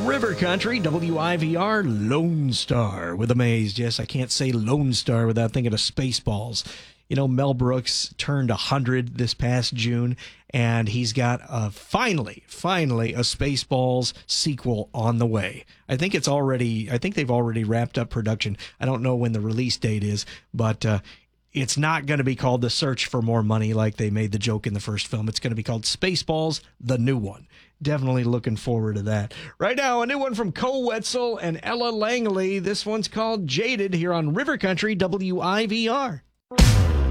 River Country, WIVR, Lone Star with Amaze. Yes, I can't say Lone Star without thinking of Spaceballs. You know, Mel Brooks turned 100 this past June, and he's got finally a Spaceballs sequel on the way. I think they've already wrapped up production. I don't know when the release date is, but it's not going to be called The Search for More Money like they made the joke in the first film. It's going to be called Spaceballs, the new one. Definitely looking forward to that. Right now, a new one from Cole Wetzel and Ella Langley. This one's called Jaded here on River Country WIVR.